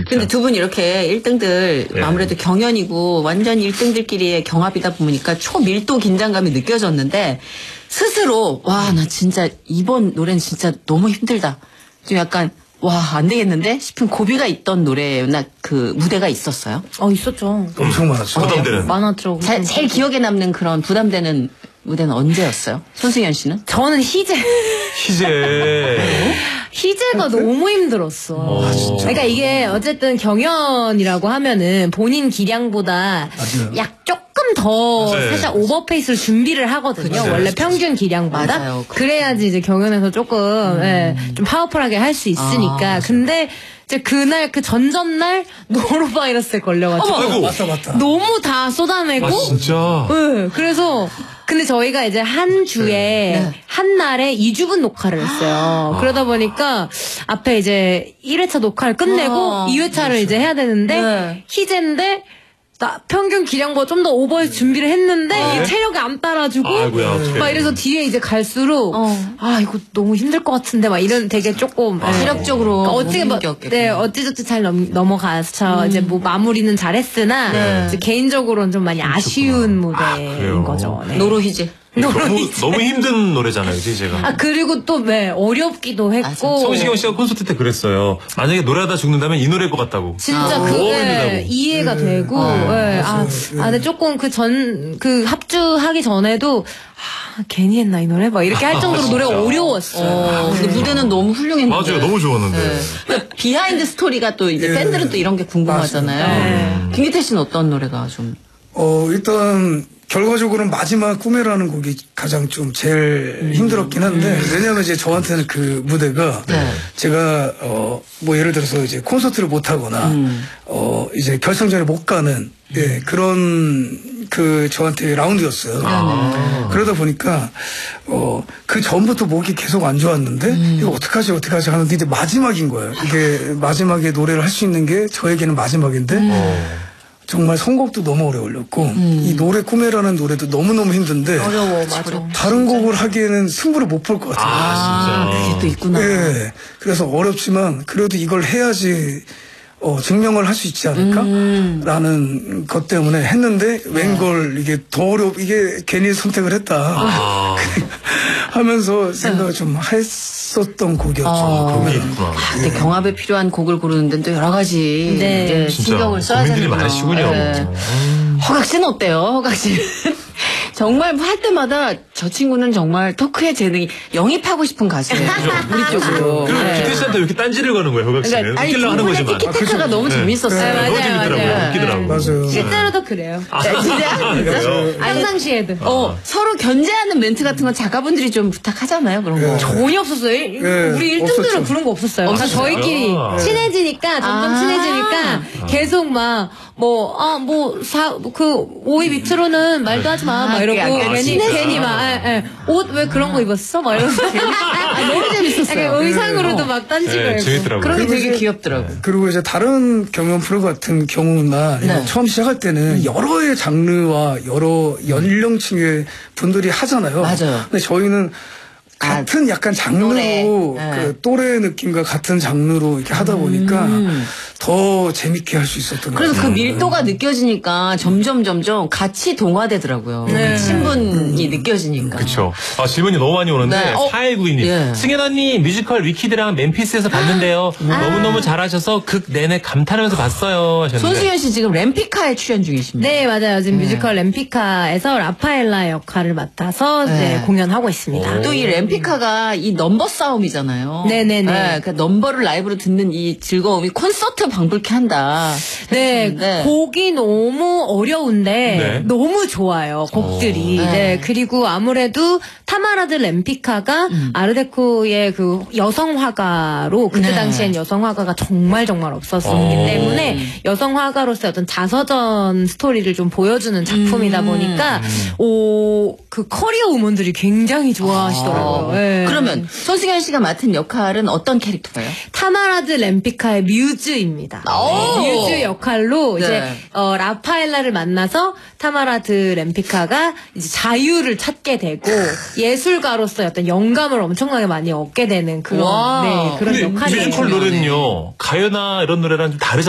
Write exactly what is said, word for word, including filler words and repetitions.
근데 두 분 이렇게 일 등들 네. 아무래도 경연이고 완전 일 등들끼리의 경합이다 보니까 초밀도 긴장감이 느껴졌는데 스스로 와, 나 진짜 이번 노래는 진짜 너무 힘들다. 좀 약간 와, 안 되겠는데 싶은 고비가 있던 노래나 그 무대가 있었어요? 어, 있었죠. 엄청 많았죠. 부담되는. 많았죠. 자, 제일 기억에 남는 그런 부담되는 무대는 언제였어요? 손승연 씨는? 저는 희재. 희재. 희재가 너무 힘들었어. 아, 진짜. 그러니까 이게 어쨌든 경연이라고 하면은 본인 기량보다 맞아요. 약 조금 더 네. 살짝 오버페이스로 준비를 하거든요. 그쵸. 원래 평균 기량보다. 맞아요. 그래야지 이제 경연에서 조금 음. 예, 좀 파워풀하게 할 수 있으니까. 아, 근데 이제 그날 그 전전날 노로바이러스에 걸려가지고 아이고. 맞다, 맞다. 너무 다 쏟아내고. 아, 진짜. 네, 그래서 근데 저희가 이제 한 주에 네. 한 날에 이 주분 녹화를 했어요. 그러다 보니까 앞에 이제 일 회차 녹화를 끝내고 아, 이 회차를 이제 해야 되는데 네. 희재인데 나 평균 기량보다 좀 더 오버해서 준비를 했는데 네. 이게 체력이 안 따라주고 아이고야, 어떡해. 막 이래서 뒤에 이제 갈수록 어. 아 이거 너무 힘들 것 같은데 막 이런 되게 조금 예. 체력적으로 그러니까 어찌게 뭐, 힘겼겠구나. 네 어찌저찌 잘 넘, 넘어가서 이제 뭐 마무리는 잘했으나 네. 이제 개인적으로는 좀 많이 아쉬운 무대인 그래요. 거죠. 네. 노로희재. 너무, 너무 힘든 노래잖아요, 그치, 제가. 아 그리고 또 네, 어렵기도 했고 성시경 씨가 콘서트 때 그랬어요. 만약에 노래하다 죽는다면 이 노래일 것 같다고. 진짜 아, 그게 너무 힘들다고. 이해가 네. 되고 아, 예. 아, 맞아요. 아 근데 조금 그 전 그 합주하기 전에도 아, 괜히 했나 이 노래 막 이렇게 할 정도로 아, 노래가 진짜. 어려웠어요. 어, 근데 무대는 너무 훌륭했는데. 맞아요, 너무 좋았는데. 네. 그러니까 비하인드 스토리가 또 이제 예. 팬들은 또 이런 게 궁금하잖아요. 맞아요. 김기태 씨는 어떤 노래가 좀? 어, 일단, 결과적으로는 마지막 꿈에라는 곡이 가장 좀 제일 힘들었긴 한데, 왜냐면 이제 저한테는 그 무대가, 네. 제가, 어, 뭐 예를 들어서 이제 콘서트를 못 하거나, 음. 어, 이제 결승전에 못 가는, 예, 그런, 그 저한테 라운드였어요. 아. 그러다 보니까, 어, 그 전부터 목이 계속 안 좋았는데, 이거 어떡하지, 어떡하지 하는데 이제 마지막인 거예요. 이게 마지막에 노래를 할 수 있는 게 저에게는 마지막인데, 어. 정말 선곡도 너무 오래 걸렸고 이 노래 꿈에라는 노래도 너무너무 힘든데 어려워 맞아. 다른 곡을 하기에는 승부를 못 볼 것 같아요. 아, 진짜. 그게 또 있구나. 예. 그래서 어렵지만 그래도 이걸 해야지 어, 증명을 할 수 있지 않을까? 음. 라는 것 때문에 했는데 웬걸 이게 더 어려 이게 괜히 선택을 했다 아. 하면서 생각을 좀 했었던 곡이었죠. 어. 그게 있구나. 아, 근데 경합에 필요한 곡을 고르는데 또 여러 가지 네. 예, 진짜 신경을 써야 고민들이 되는구나. 많으시군요. 예. 허각 씨는 어때요? 허각 씨는 정말 할 때마다 저 친구는 정말 토크의 재능이 영입하고 싶은 가수예요. 우리 쪽으로. 그리고 네. 기태 씨한테 왜 이렇게 딴지를 거는 거예요, 허각 씨는? 그러니까 아니 웃기려고 하는 두분의 거지만. 티키타카가 너무 네. 재밌었어요. 네, 너무 재밌더라고요. 웃기더라고. 맞아요. 실제로도 그래요. 자, 진짜 그래요? 평상시에도. 어, 서로 견제하는 멘트 같은 건 작가분들이 좀 부탁하잖아요, 그런 거. 전혀 없었어요. 일- 네, 우리 일 등들은 없었죠. 그런 거 없었어요. 그러니까 없었어요? 저희끼리 아. 친해지니까 점점 아. 친해지니까 계속 막 뭐 아 뭐 사 그 오이 밑으로는 말도 하지 마 막 이러고 아, 괜히 진짜? 괜히 막옷 왜 그런 거 입었어 막 이러면서 아, 너무 재밌었어요. 약간 의상으로도 막 딴지고 네, 이러고. 재밌더라고요. 그런 게 그리고 되게 이제- 귀엽더라고. 그리고 이제 다른 경연 프로 같은 경우나 네. 처음 시작할 때는 여러의 장르와 여러 연령층의 분들이 하잖아요. 맞아요. 근데 저희는 같은 약간 장르로 또래. 그 네. 또래 느낌과 같은 장르로 이렇게 하다 보니까 음. 더 재밌게 할 수 있었던 것 그래서 그 같아요. 밀도가 느껴지니까 점점 점점 같이 동화되더라고요. 네. 친분이 느껴지니까. 그쵸. 아, 질문이 너무 많이 오는데, 네. 어. 사일구이 님. 예. 승현 언니 뮤지컬 위키드랑 맨피스에서 봤는데요. 너무너무 잘하셔서 극 내내 감탄하면서 봤어요. 하셨는데. 손승연 씨 지금 램피카에 출연 중이십니다. 네 맞아요. 지금 뮤지컬 램피카에서 라파엘라 역할을 맡아서 네. 네, 공연하고 있습니다. 또 이 램피카가 이 넘버 싸움이잖아요. 네네네. 그 넘버를 라이브로 듣는 이 즐거움이 콘서트 방불케 한다. 네, 네. 곡이 너무 어려운데 네. 너무 좋아요 곡들이. 오. 네. 네. 그리고 아무래도 타마라드 램피카가 음. 아르데코의 그 여성 화가로 그때 네. 당시엔 여성 화가가 정말 정말 없었기 오. 때문에 여성 화가로서의 어떤 자서전 스토리를 좀 보여주는 작품이다 음. 보니까 오, 그 커리어 우먼들이 굉장히 좋아하시더라고요. 네. 그러면 손승연 씨가 맡은 역할은 어떤 캐릭터예요? 타마라드 램피카의 뮤즈입니다. 오. 네, 뮤즈 역할로 네. 이제 어, 라파엘라를 만나서 타마라드 램피카가 이제 자유를 찾게 되고 예술가로서 어떤 영감을 엄청나게 많이 얻게 되는 그런 와. 네, 그런 근데 역할이에요. 뮤지컬 노래는요, 가요나 이런 노래랑 좀 다르잖아요.